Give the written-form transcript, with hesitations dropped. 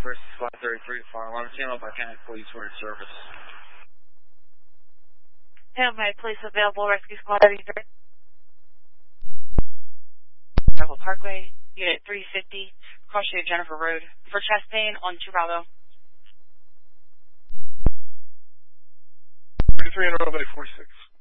Rescue Squad 33 to Fire Alarm Channel by County Police for service. Hamilton Police available, Rescue Squad 33. Bravo Parkway, Unit 350, Cross Street Jennifer Road, for chest pain on 2 Bravo. 33 and Road 46.